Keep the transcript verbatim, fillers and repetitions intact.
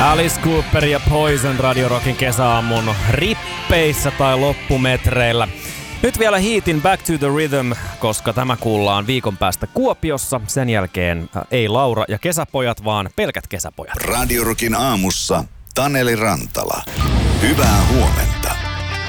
Alice Cooper ja Poison Radio Rockin kesäaamun rippeissä tai loppumetreillä. Nyt vielä Heatin Back to the Rhythm, koska tämä kuullaan viikon päästä Kuopiossa. Sen jälkeen äh, ei Laura ja kesäpojat, vaan pelkät kesäpojat. Radio Rockin aamussa Taneli Rantala. Hyvää huomenta.